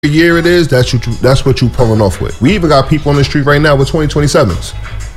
year it is, that's what you pulling off with. We even got people on the street right now with 2027s.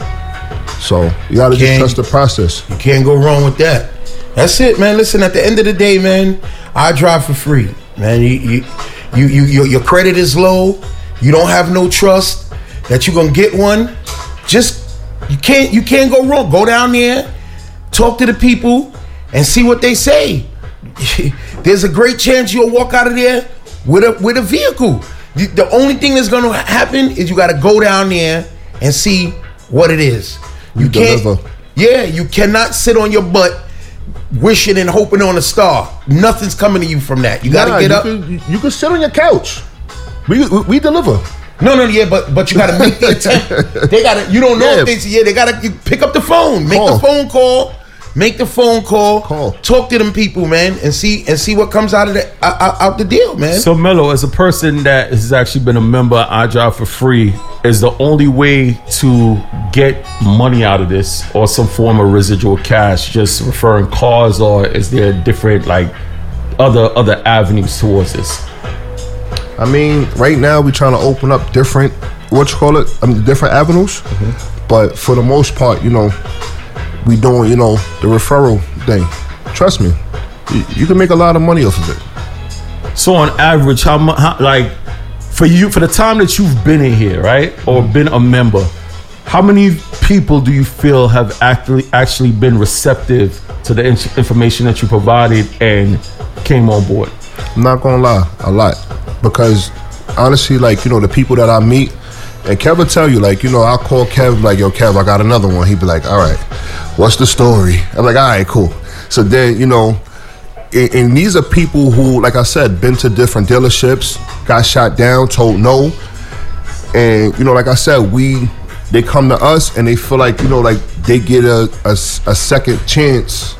So you gotta just trust the process. You can't go wrong with that. That's it, man. Listen, at the end of the day, man, I drive for free, man. Your credit is low. You don't have no trust that you're gonna get one. Just you can't go wrong. Go down there, talk to the people, and see what they say. There's a great chance you'll walk out of there with a vehicle. The only thing that's gonna happen is you gotta go down there and see what it is. You can't deliver. Yeah, you cannot sit on your butt wishing and hoping on a star. Nothing's coming to you from that. You gotta get up. You can sit on your couch. We deliver. No, yeah, but you gotta make the attempt. They gotta. You don't know if they gotta. You pick up the phone, make the phone call. Make the phone call. Talk to them people, man, and see what comes out of the deal, man. So Mello, as a person that has actually been a member of I Drive for Free, is the only way to get money out of this or some form of residual cash just referring cars, or is there different other avenues towards this? I mean, right now we're trying to open up different different avenues, but for the most part, we doing, the referral thing. Trust me, you can make a lot of money off of it. So on average, how for the time that you've been in here, right, or been a member, how many people do you feel have actually been receptive to the information that you provided and came on board? I'm not gonna lie, a lot, because honestly, the people that I meet, and Kev will tell you, I'll call Kev, yo, Kev, I got another one. He'd be like, all right, what's the story? I'm like, all right, cool. So then, and these are people who, like I said, been to different dealerships, got shot down, told no. And, like I said, they come to us and they feel like, they get a second chance.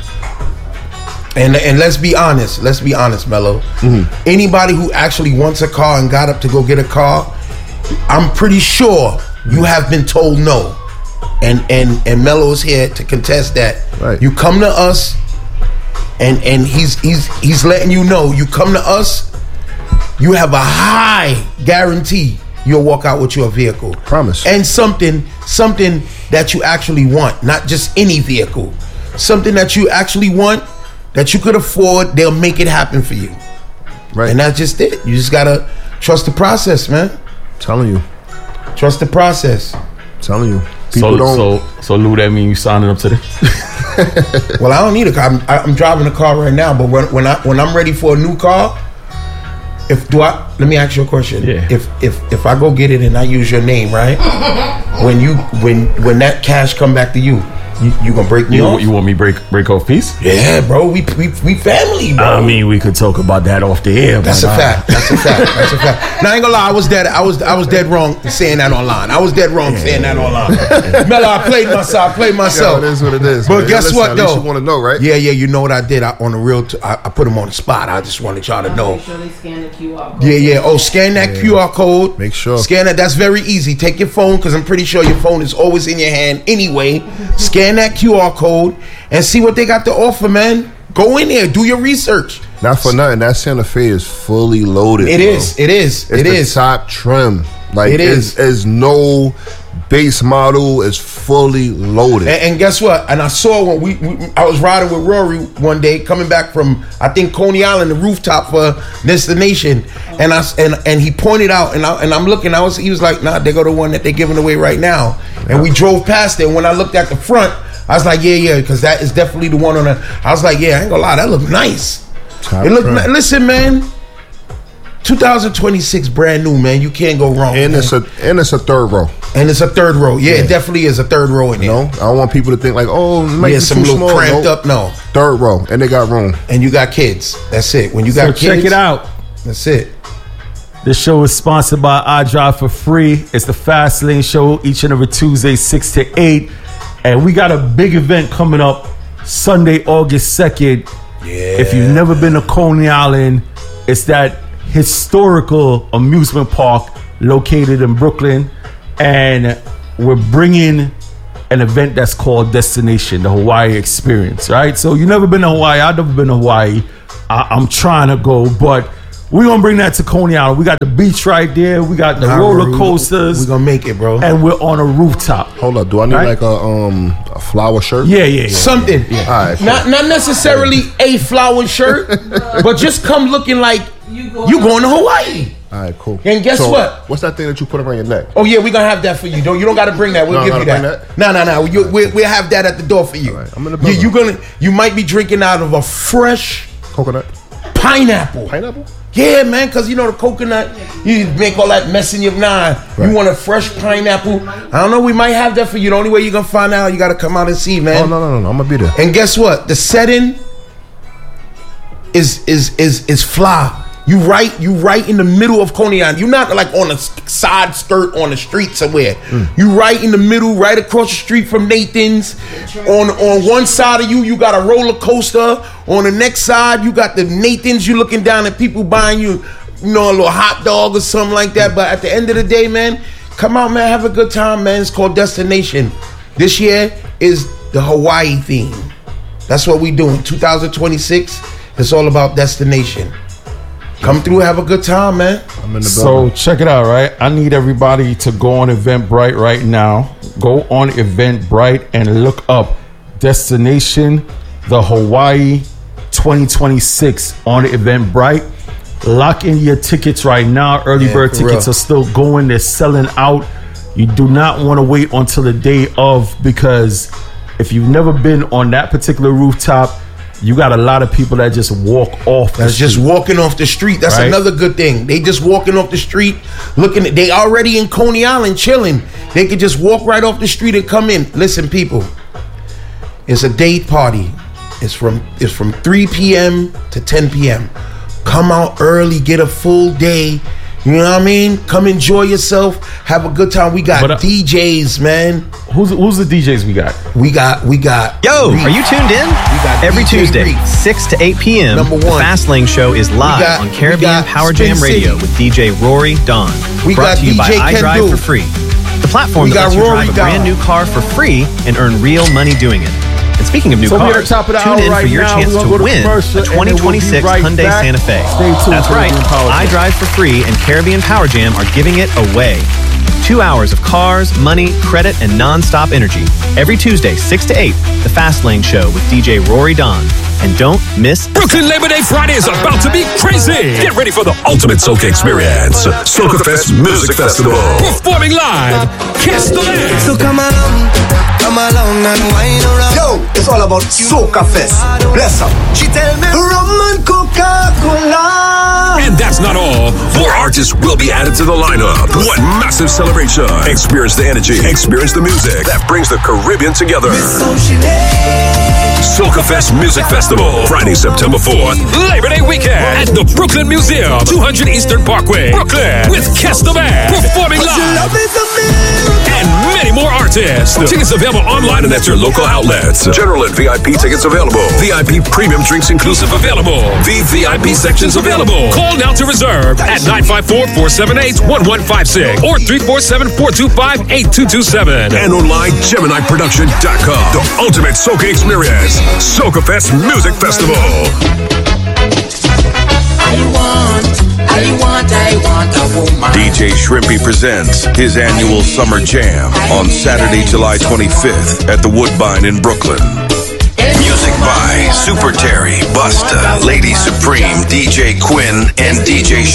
And let's be honest, Mello. Mm-hmm. Anybody who actually wants a car and got up to go get a car, I'm pretty sure you have been told no, and Mello's here to contest that. Right. You come to us, and he's letting you know. You come to us, you have a high guarantee you'll walk out with your vehicle. Promise. And something that you actually want, not just any vehicle. Something that you actually want, that you could afford. They'll make it happen for you. Right. And that's just it. You just gotta trust the process, man. Telling you, trust the process. Telling you, people don't. So Lou, that mean you signing up to this? Well, I don't need a car. I'm driving a car right now. But when I'm ready for a new car, let me ask you a question. Yeah. If I go get it and I use your name, right? when that cash come back to you, you gonna break me off? You want me break off peace? Yeah, bro. We family, bro. I mean, we could talk about that off the air. That's a fact. That's a fact. Now I ain't gonna lie. I was dead wrong saying that online. I was dead wrong saying that online. Mello, I played myself. It is what it is. But guess what, though? You want to know, right? Yeah. You know what I did? On the real, I put them on the spot. I just wanted y'all to know. Make sure they scan the QR code. Yeah. Oh, scan that QR code. Make sure. Scan that. That's very easy. Take your phone, because I'm pretty sure your phone is always in your hand anyway. Scan that QR code and see what they got to offer, man. Go in there, do your research. Not for nothing, that Santa Fe is fully loaded. It is. It's the top trim. It is. There's no base model. It's fully loaded. And guess what? And I saw when I was riding with Rory one day, coming back from, I think, Coney Island, the rooftop for Destination, and he pointed out, and I'm looking. He was like, "Nah, they go the one that they're giving away right now." And we drove past it. And when I looked at the front, I was like, yeah, because that is definitely the one on the. I was like, yeah, I ain't gonna lie, that looked nice. Listen, man. 2026, brand new, man. You can't go wrong. And it's a third row. And it's a third row. Yeah, it definitely is a third row in there. No, I don't want people to think like, oh, it might be some too little small. cramped up. No, third row, and they got room. And you got kids. That's it. When you got kids, check it out. That's it. This show is sponsored by I Drive for Free. It's the Fast Lane Show each and every Tuesday, 6 to 8. And we got a big event coming up Sunday, August 2nd. Yeah. If you've never been to Coney Island, it's that historical amusement park located in Brooklyn. And we're bringing an event that's called Destination, the Hawaii Experience, right? So you've never been to Hawaii. I've never been to Hawaii. I'm trying to go, but We're gonna bring that to Coney Island. We got the beach right there. We got the roller coasters. We're gonna make it, bro. And we're on a rooftop. Hold up. Do I need like a flower shirt? Yeah. Something. All right. Cool. Not necessarily a flower shirt, but just come looking like you going to Hawaii. All right, cool. And guess what? What's that thing that you put around your neck? Oh yeah, we're gonna have that for you. You don't gotta bring that. We'll give you that. No. We'll have that at the door for you. All right, I'm in the You might be drinking out of a fresh coconut pineapple. Pineapple? Yeah, man, because you know the coconut, you make all that mess in your nine. Right. You want a fresh pineapple? I don't know. We might have that for you. The only way you're gonna find out, you gotta come out and see, man. Oh no! I'm gonna be there. And guess what? The setting is fly. You right in the middle of Coney Island. You're not like on a side skirt on the street somewhere. You right in the middle, right across the street from Nathan's. On one side of you got a roller coaster. On the next side, you got the Nathan's. You looking down at people buying you, a little hot dog or something like that. But at the end of the day, man, come out, man, have a good time, man. It's called Destination. This year is the Hawaii theme. That's what we doing. 2026. It's all about destination. Come through, have a good time, man. I'm in the So check it out, right? I need everybody to go on Eventbrite right now. Go on Eventbrite and look up Destination the Hawaii 2026 on Eventbrite. Lock in your tickets right now. Early bird tickets are still going. They're selling out. You do not want to wait until the day of, because if you've never been on that particular rooftop, you got a lot of people that just walk off. That's just walking off the street. That's another good thing. They just walking off the street, they already in Coney Island chilling. They could just walk right off the street and come in. Listen, people, it's a day party. It's from 3 p.m. to 10 p.m. Come out early, get a full day. You know what I mean? Come enjoy yourself, have a good time. We got DJs, man. Who's the DJs we got? We got. Yo, are you tuned in? Every Tuesday, 6 to 8 p.m. Number one. The Fast Lane Show is live on Caribbean Power Jam Radio with DJ Rory Dawn. Brought to you by iDrive for Free, the platform that lets you drive a brand new car for free and earn real money doing it. And speaking of new cars, tune in for your chance to win a 2026 Hyundai Santa Fe. That's right, iDrive for Free and Caribbean Power Jam are giving it away. 2 hours of cars, money, credit, and non-stop energy. Every Tuesday, 6 to 8, The Fast Lane Show with DJ Rory Dawn. And don't miss Brooklyn Labor Day Friday is about to be crazy. Get ready for the ultimate soca experience. Soca Fest Music Festival. Performing live, Kiss the Land. So come along and wine around. Yo, it's all about Soca Fest. Bless up. She tell me rum and Coca-Cola. And that's not all. More artists will be added to the lineup. One massive celebration. Experience the energy. Experience the music that brings the Caribbean together. Soca Fest Music Festival, Friday, September 4th, Labor Day weekend at the Brooklyn Museum, 200 Eastern Parkway, Brooklyn, with Kiss the Band performing live. And many more artists. Tickets available online and at your local outlets. General and VIP tickets available. VIP premium drinks inclusive available. VVIP sections available. Call now to reserve at 954-478-1156 or 347-425-8227. And online, GeminiProduction.com. The ultimate soca experience. Soca Fest Music Festival. I want a woman. DJ Shrimpy presents his annual Summer Jam on Saturday, July 25th at the Woodbine in Brooklyn. Music by Super Terry, Busta, Lady Supreme, DJ Quinn, and DJ